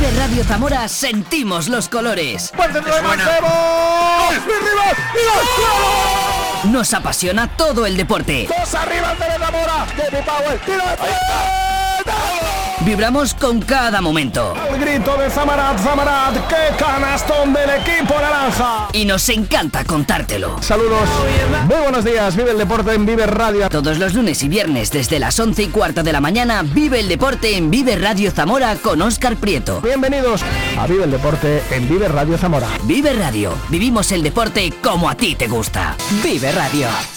Vive Radio Zamora sentimos los colores. Nos apasiona todo el deporte. ¡Dos arriba el de Zamora! ¡David Powell! ¡Tiro de Vibramos con cada momento. El grito de Samarat, ¡qué canastón del equipo naranja! Y nos encanta contártelo. Saludos, muy buenos días, vive el deporte en Vive Radio. Todos los lunes y viernes desde las 11:15 de la mañana, vive el deporte en Vive Radio Zamora con Óscar Prieto. Bienvenidos a Vive el deporte en Vive Radio Zamora. Vive Radio, vivimos el deporte como a ti te gusta. Vive Radio.